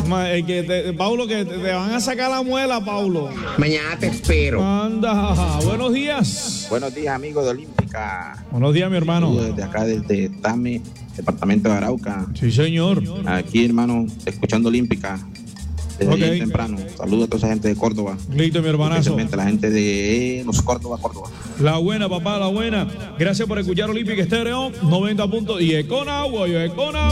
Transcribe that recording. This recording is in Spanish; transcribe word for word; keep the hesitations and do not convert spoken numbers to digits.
Ma- eh, que te- Paulo, que te, te van a sacar la muela, Paulo. Mañana te espero. Anda, buenos días. Buenos días, amigos de Olímpica. Buenos días, mi hermano. Desde acá, desde Tame, departamento de Arauca. Sí, señor. Aquí, hermano, escuchando Olímpica. Desde Ok. bien temprano. Saludos a toda esa gente de Córdoba. Listo, mi hermanazo. Especialmente a la gente de los Córdoba, Córdoba. La buena, papá, la buena. Gracias por escuchar Olímpica Estéreo noventa puntos. Y es con agua, y es con agua.